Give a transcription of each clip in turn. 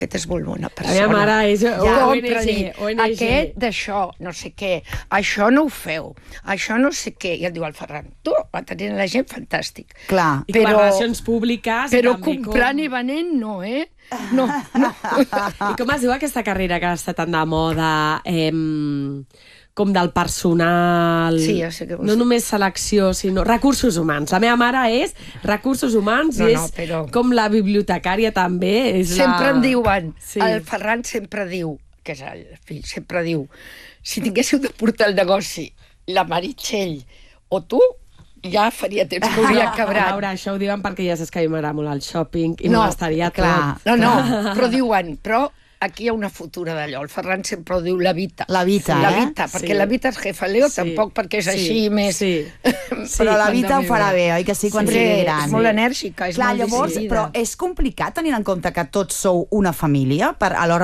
Aquesta és molt bona La persona. meva mare és Compra-li, ONG. aquest d'això, no sé què, això no ho feu, això no sé què. I et diu el Ferran, tu, va tenir la gent fantàstic. Clar. I com a relacions públiques... Però també comprant i venent no, No. I com es diu aquesta carrera que està tan de moda, com del personal... Sí, ja sé què vols no dir. només selecció, sinó recursos humans. La meva mare és recursos humans i és com la bibliotecària també. Sempre em diuen, Sí. el Ferran sempre diu, que és el fill, sempre diu, si tinguéssiu de portar el negoci la Meritxell o tu, ja faria temps que hauria acabat. Laura, això ho diuen perquè ja saps que a mi m'agrada molt el shopping i m'estaria clar. tot. No, però diuen, però aquí hi ha una futura d'allò. El Ferran sempre ho diu la Vita. La Vita, La Vita, perquè Sí. la Vita és jefa Leo, Sí. tampoc perquè és així Sí. més... Sí. Però la Vita ho farà bé, oi que sí, quan sigui gran? És molt enèrgica, és Clar, molt llavors, decidida. però és complicat tenint en compte que tots sou una família a l'hora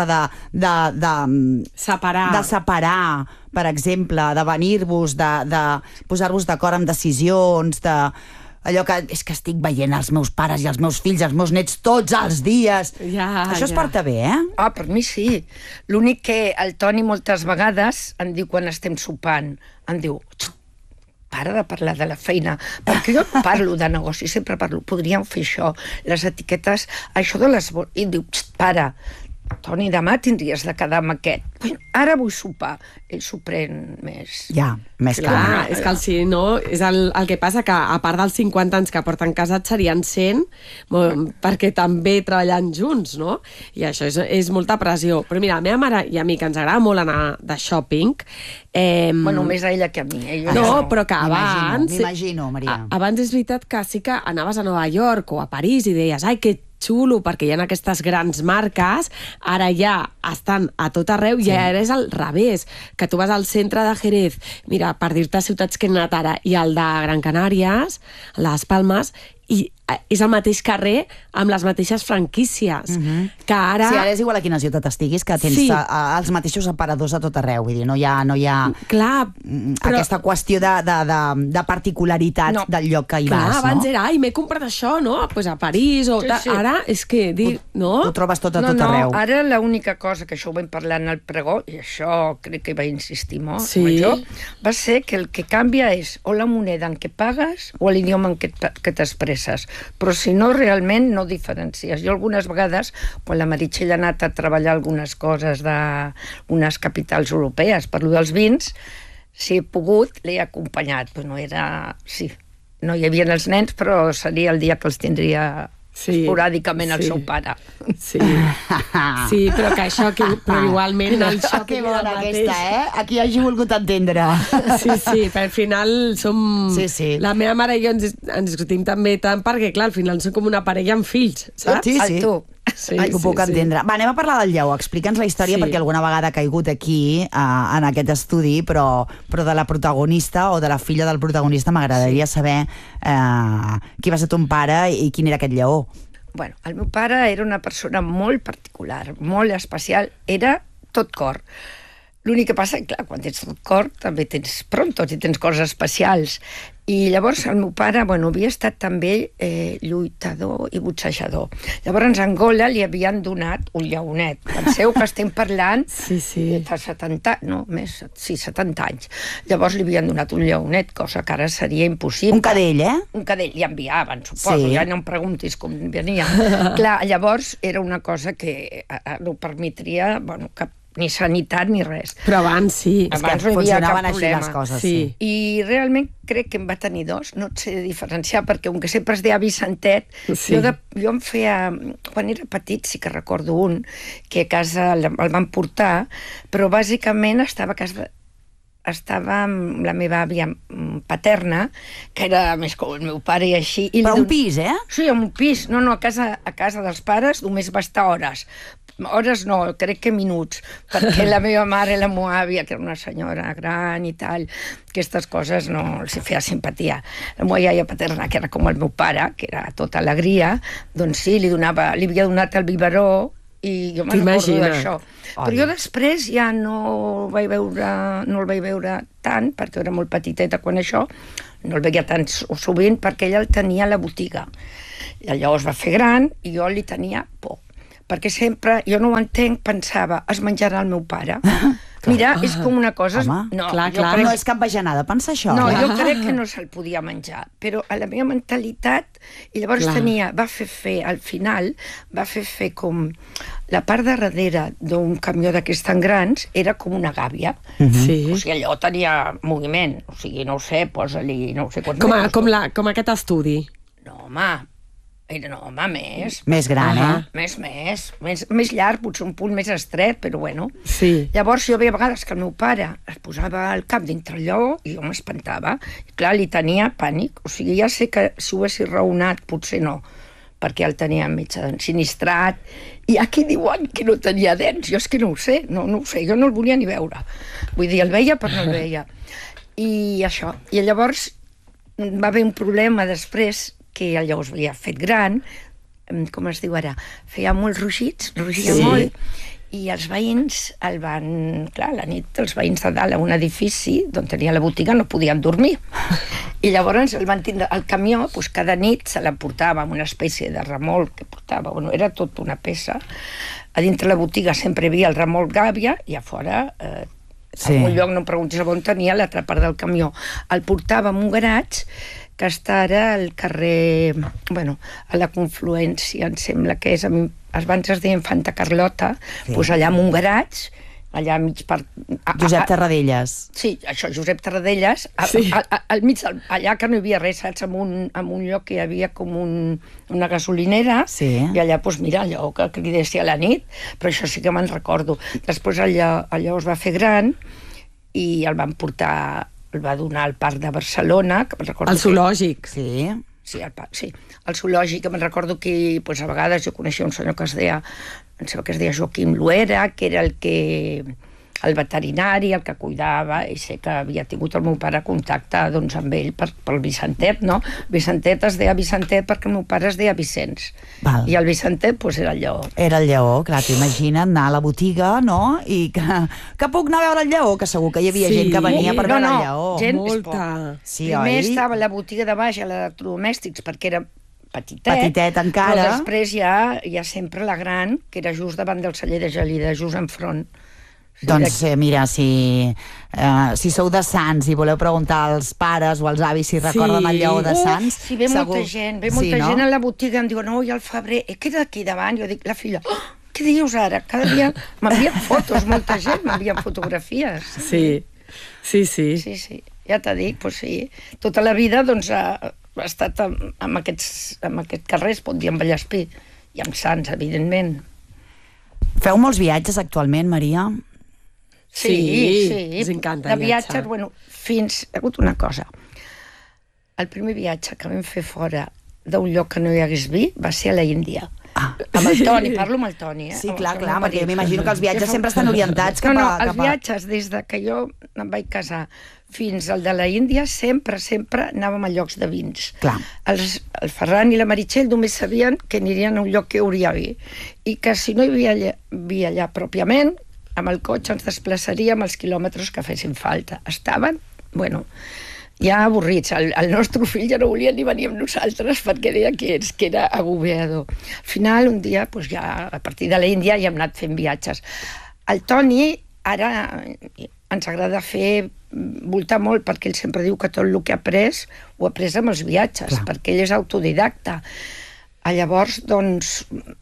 de separar, per exemple, de venir-vos, de posar-vos d'acord amb decisions, allò que és que estic veient els meus pares i els meus fills, els meus nets tots els dies. Això es porta bé, Ah, per mi sí. L'únic que el Toni moltes vegades em diu quan estem sopant, em diu, para de parlar de la feina, perquè jo no parlo de negoci, sempre parlo, podríem fer això, les etiquetes, això de les... I em diu, para, Toni, demà tindries de quedar amb aquest. Bueno, ara vull sopar. Ell s'ho pren més... Ja, més Clar, clar. és que si no, és el que passa que a part dels 50 anys que porten casats serien 100 perquè també treballant junts, no? I això és molta pressió. Però mira, la meva mare i a mi, que ens agrada molt anar de shopping... Bueno, més a ella que a mi. No, però que abans... M'imagino, Maria. Abans és veritat que sí que anaves a Nova York o a París i deies, ai, que xulo, perquè hi ha aquestes grans marques, ara ja estan a tot arreu i ara és al revés, que tu vas al centre de Jerez, mira, per dir-te ciutats que he anat ara, i el de Gran Canàries, les Palmes, i és el mateix carrer amb les mateixes franquícies, que ara... Sí, ara és igual a quina ciutat estiguis, que tens els mateixos aparadors a tot arreu, vull dir, no hi ha Clar, aquesta qüestió de particularitat del lloc que hi vas, no? Abans era, ai, m'he comprat això, no? Pues a París o... Ara és que, no? Ho trobes tot a tot arreu. No, ara l'única cosa, que això ho vam parlar en el pregó, i això crec que hi va insistir molt, va ser que el que canvia és o la moneda en què pagues o l'idioma en què t'expresses. Però si no, realment no diferencies. Jo algunes vegades, quan la Meritxell ha anat a treballar algunes coses d'unes capitals europees, per lo dels vins, si he pogut, l'he acompanyat. Però no era... Sí, no hi havia els nens, però seria el dia que els tindria esporàdicament el seu pare. Sí, però que això, però igualment el shopping... Que bona aquesta, Aquí hagi volgut entendre. Sí, però al final som... La meva mare i jo ens discutim també tant, perquè clar, al final som com una parella amb fills, saps? Sí. Ho puc entendre. Va, anem a parlar del lleó. Explica'ns la història, perquè alguna vegada ha caigut aquí, en aquest estudi, però de la protagonista o de la filla del protagonista m'agradaria saber qui va ser ton pare i quin era aquest lleó. Bueno, el meu pare era una persona molt particular, molt especial, era tot cor. L'únic que passa, clar, quan tens tot cor també tens prontos i tens coses especials. I llavors el meu pare, havia estat també lluitador i boxejador. Llavors a Angola li havien donat un lleonet. Penseu que estem parlant fa 70, no, més, 70 anys. Llavors li havien donat un lleonet, cosa que ara seria impossible. Un cadell, Un cadell, li enviaven, suposo, ja no em preguntis com venia. Clar, llavors era una cosa que no permetria, cap ni sanitat ni res. Però abans sí. Abans no hi havia cap problema. Les coses, I realment crec que en va tenir dos, no et sé diferenciar, perquè com que sempre es deia Vicentet, jo em feia... Quan era petit sí que recordo un, que a casa el van portar, però bàsicament estava a casa... Estava amb la meva àvia paterna, que era més com el meu pare i així. Però un pis, Sí, un pis. No, a casa dels pares només va estar hores. Hores no, crec que minuts, perquè la meva mare, la meva àvia, que era una senyora gran i tal, aquestes coses no els feia simpatia. La meva iaia paterna, que era com el meu pare, que era tota alegria, doncs sí, li havia donat el biberó, i jo me'n recordo d'això. Però jo després ja no el vaig veure tant, perquè era molt petiteta quan això, no el veia tan sovint, perquè ella el tenia a la botiga. I llavors va fer gran i jo li tenia por. perquè sempre, jo no ho entenc, pensava, es menjarà el meu pare. Mira, és com una cosa... Home, clar. No és cap bajanada pensar això. No, jo crec que no se'l podia menjar, però a la meva mentalitat, i llavors va fer al final, va fer com la part de darrere d'un camió d'aquests tan grans era com una gàbia. O sigui, allò tenia moviment, o sigui, no ho sé, posa-li no sé quants metres. Com aquest estudi. No, home, més. Més gran, Més llarg, potser un punt més estret, però bueno. Sí. Llavors jo veia a vegades que el meu pare es posava el cap dintre allò i jo m'espantava. I clar, li tenia pànic. O sigui, ja sé que si ho haguessis raonat, potser no, perquè el tenia mig ensinistrat. I hi ha qui diuen que no tenia dents. Jo és que no ho sé, no ho sé. Jo no el volia ni veure. Vull dir, el veia però no el veia. I això. I llavors va haver un problema després que allò es havia fet gran, com es diu ara, feia molts rugits, rugia molt, i els veïns el van... Clar, a la nit els veïns de dalt a un edifici d'on tenia la botiga no podien dormir. I llavors el van tindre... El camió, doncs, cada nit se l'emportava amb una espècie de remolc que portava, bueno, era tot una peça. A dintre la botiga sempre hi havia el remolc gàbia i a fora... en un lloc, no em preguntis on tenia, l'altra part del camió. El portava en un garatge que està ara al carrer, bueno, a la Confluència, em sembla que és, abans es deia Infanta Carlota, doncs allà en un garatge, allà mig per... Josep Tarradellas. Sí, això, Josep Tarradellas, al mig, allà que no hi havia res, saps, en un lloc que hi havia com una gasolinera, i allà, doncs mira, allò que cridessi a la nit, però això sí que me'n recordo. Després allò es va fer gran i el van portar... el va donar al Parc de Barcelona, que me'n recordo... El zoològic. Sí, el zoològic, que me'n recordo que a vegades jo coneixia un senyor que es deia, em sembla que es deia Joaquim Luera, que era el veterinari, el que cuidava, i sé que havia tingut el meu pare contacte amb ell pel Vicentet, no? Vicentet es deia Vicentet perquè el meu pare es deia Vicenç. I el Vicentet, era el lleó. Era el lleó, clar, t'imagina't anar a la botiga, no? I que puc anar a veure el lleó, que segur que hi havia gent que venia per veure el lleó. Gent molta. Primer estava la botiga de baix, a l'electrodomèstics, perquè era petitet encara, però després hi ha sempre la gran, que era just davant del celler de Gelida, just enfront. Doncs mira, si sou de Sants i voleu preguntar als pares o als avis si recorden el lleó de Sants... Sí, ve molta gent a la botiga, em diuen, oi, el febrer, queda aquí davant, jo dic, la filla, què dius ara? Cada dia m'envien fotos, molta gent m'envien fotografies. Sí, ja t'ha dit, doncs sí. Tota la vida, doncs, ha estat en aquest carrer, es pot dir, amb Vallespí, i amb Sants, evidentment. Feu molts viatges actualment, Maria? Sí. Ens encanta de viatges, bueno, fins... Ha hagut una cosa. El primer viatge que vam fer fora d'un lloc que no hi hagués vi va ser a la Índia. Amb el Toni, parlo amb el Toni. Sí, clar, perquè m'imagino que els viatges sempre estan orientats cap a... No, els viatges, des que jo em vaig casar fins al de la Índia, sempre anàvem a llocs de vins. El Ferran i la Meritxell només sabien que anirien a un lloc que hi hauria vi, i que si no hi havia vi allà pròpiament, amb el cotxe ens desplaçaríem els quilòmetres que fessin falta. Estaven, bueno, ja avorrits. El nostre fill ja no volia ni venir amb nosaltres perquè deia que era agobiador. Al final, un dia, ja a partir de l'Índia, ja hem anat fent viatges. El Toni, ara ens agrada voltar molt, perquè ell sempre diu que tot el que ha après ho ha après amb els viatges, perquè ell és autodidacta. Llavors, doncs,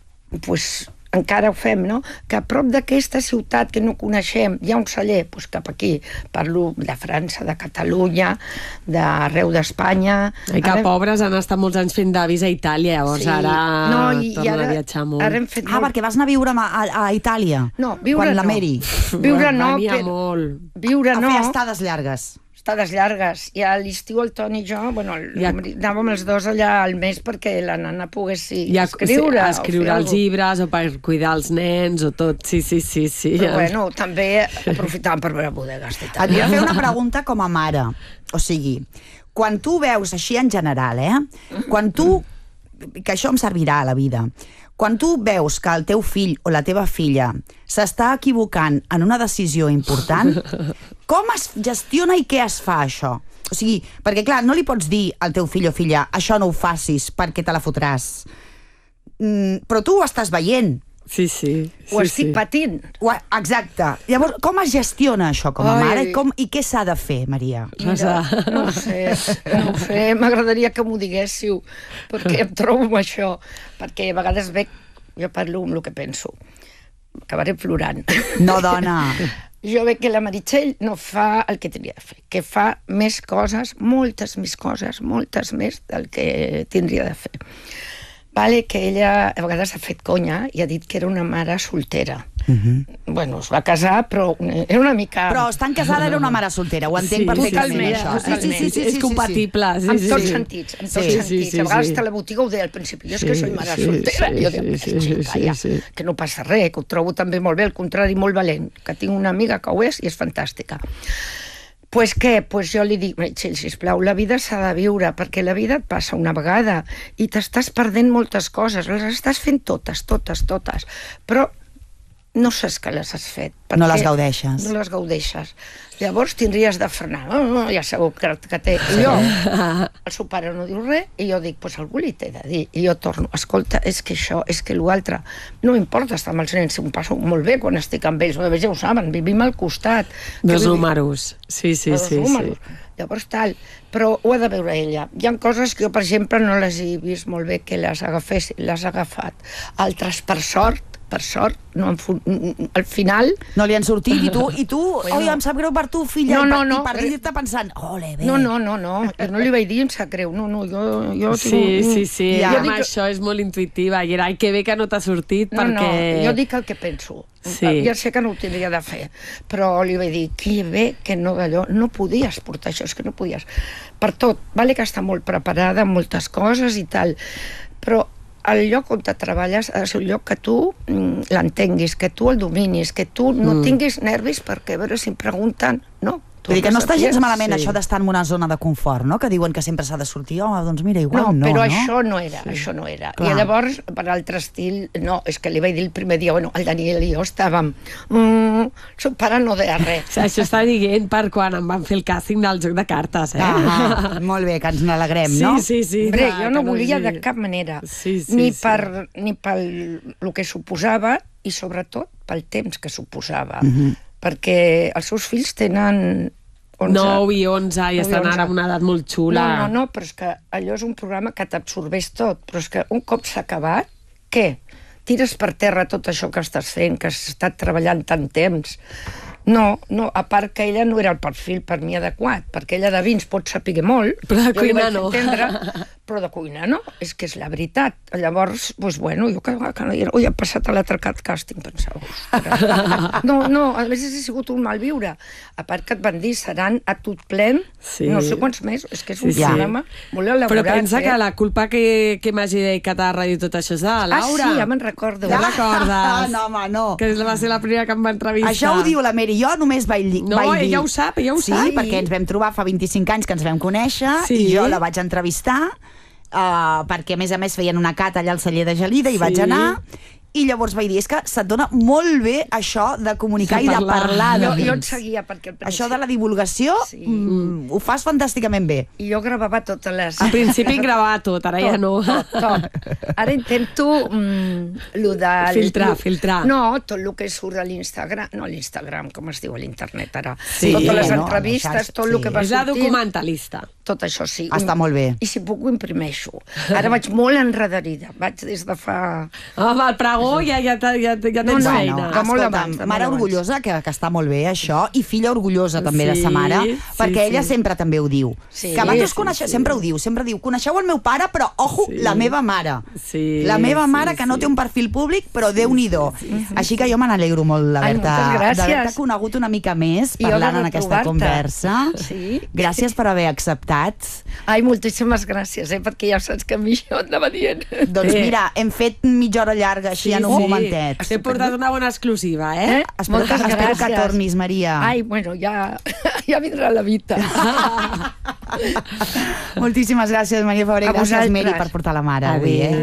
encara ho fem, no? Que a prop d'aquesta ciutat que no coneixem hi ha un celler, doncs cap aquí. Parlo de França, de Catalunya, d'arreu d'Espanya. I que pobres han estat molts anys fent d'avis a Itàlia, llavors ara tornen a viatjar molt. Perquè vas anar a viure a Itàlia? No, viure no. Quan la Mary? Viure no, viure no. A fer estades llargues. I a l'estiu el Toni i jo, anàvem els dos allà al mes perquè la nana pogués escriure els llibres o per cuidar els nens o tot, sí. Però també aprofitàvem per veure bodegues d'Itàlia. Et vull fer una pregunta com a mare, o sigui, quan tu veus així en general, quan tu, que això em servirà a la vida, quan tu veus que el teu fill o la teva filla s'està equivocant en una decisió important, com es gestiona i què es fa això? O sigui, perquè clar, no li pots dir al teu fill o filla això no ho facis perquè te la fotràs. Però tu ho estàs veient. Sí. Ho estic patint. Exacte. Llavors, com es gestiona això com a mare i què s'ha de fer, Maria? Mira, no ho sé. M'agradaria que m'ho diguéssiu, perquè em trobo amb això. Perquè a vegades jo parlo amb el que penso. Acabaré plorant. No, dona. Jo veig que la Meritxell no fa el que tindria de fer, que fa més coses, moltes més coses, moltes més del que tindria de fer. Vale, que ella a vegades ha fet conya i ha dit que era una mare soltera. Bueno, es va casar, però era una mica... Però estant casada era una mare soltera, ho entenc perfectament, això. Sí, és compatible. En tots sentits, en tots sentits. A vegades a la botiga ho deia al principi, jo és que soy mare soltera. Jo deia, que no passa res, que ho trobo també molt bé, al contrari, molt valent, que tinc una amiga que ho és i és fantàstica. Pues què? Pues jo li dic, Meritxell, sisplau, la vida s'ha de viure, perquè la vida et passa una vegada i t'estàs perdent moltes coses, les estàs fent totes, però no saps que les has fet. No les gaudeixes. No les gaudeixes. Llavors tindries de frenar. Ja sabeu que té. I jo, el seu pare no diu res, i jo dic, pues algú li té de dir. I jo torno, escolta, és que això, és que l'altre, no m'importa estar amb els nens, em passo molt bé quan estic amb ells, ja ho saben, vivim al costat. Dos números. Sí. Llavors tal, però ho ha de veure ella. Hi ha coses que jo, per exemple, no les he vist molt bé que les ha agafat. Altres, per sort, no, al final... No li han sortit, i tu, oi, em sap greu per tu, filla, i per dir-te pensant, ole, bé. No, jo no li vaig dir, em sap greu, jo... Sí, amb això és molt intuïtiva, i era, ai, que bé que no t'ha sortit, perquè... No, jo dic el que penso. Ja sé que no ho tindria de fer, però li vaig dir, que bé que no d'allò, no podies portar això, és que no podies. Per tot, vale que està molt preparada en moltes coses i tal, però el lloc on te treballes ha de ser un lloc que tu l'entenguis, que tu el dominis, que tu no tinguis nervis perquè a veure si em pregunten, no. Vull dir que no està gens malament això d'estar en una zona de confort, no? Que diuen que sempre s'ha de sortir, home, doncs mira, igual no, però això no era. I llavors, per altre estil, no, és que li vaig dir el primer dia, bueno, el Daniel i jo estàvem, seu pare no deia res. Això està dient per quan em van fer el càsting del joc de cartes, Molt bé, que ens n'alegrem, no? Sí. Hombre, jo no volia de cap manera, ni pel que suposava i sobretot pel temps que suposava. Perquè els seus fills tenen 9 i 11 i estan ara en una edat molt xula. No, però és que allò és un programa que t'absorbeix tot, però és que un cop s'ha acabat, què? Tires per terra tot això que estàs fent, que has estat treballant tant temps. No, a part que ella no era el perfil per mi adequat, perquè ella de vins pot saber molt, però de cuina no. Però de cuina no, és que és la veritat. Llavors, doncs bueno, jo he passat a l'altre càsting, pensava. No, a més ha sigut un mal viure. A part que et van dir, seran a tot plen, no sé quants mesos, és que és un programa molt elaborat. Però pensa que la culpa que m'hagi dedicat a ràdio tot això és de Laura. Sí, ja me'n recordo. Ja recordes? No, home, no. Que va ser la primera que em va entrevistar. Això ho diu la Mary. Jo només vaig dir... No, ella ho sap, Sí, perquè ens vam trobar fa 25 anys que ens vam conèixer i jo la vaig entrevistar perquè a més feien una cata allà al celler de Gelida i vaig anar i llavors vaig dir, és que se't dona molt bé això de comunicar i de parlar. Jo et seguia perquè... Això de la divulgació ho fas fantàsticament bé. I jo gravava totes les... Al principi gravava tot, ara ja no. Tot. Ara intento filtrar. No, tot el que surt a l'Instagram, com es diu a l'internet ara. Totes les entrevistes, tot el que va sortint. És la documentalista. Tot això sí. Està molt bé. I si puc ho imprimeixo. Ara vaig molt enredarida. Vaig des de fa... Home, el pregó ja tens feina. Escolta, mare orgullosa, que està molt bé això, i filla orgullosa també de sa mare, perquè ella sempre també ho diu. Que abans coneixeu, sempre ho diu, coneixeu el meu pare, però ojo, la meva mare. La meva mare, que no té un perfil públic, però Déu-n'hi-do. Així que jo me n'alegro molt d'haver-te conegut una mica més parlant en aquesta conversa. Gràcies per haver acceptat. Ai, moltíssimes gràcies, perquè ja saps que a mi això anava dient. Doncs mira, hem fet mitja hora llarga així en un momentet. T'he portat una bona exclusiva, Espero que tornis, Maria. Ai, bueno, ja vindrà la vida. Moltíssimes gràcies, Maria Fabré. Gràcies, Mary, per portar la mare avui.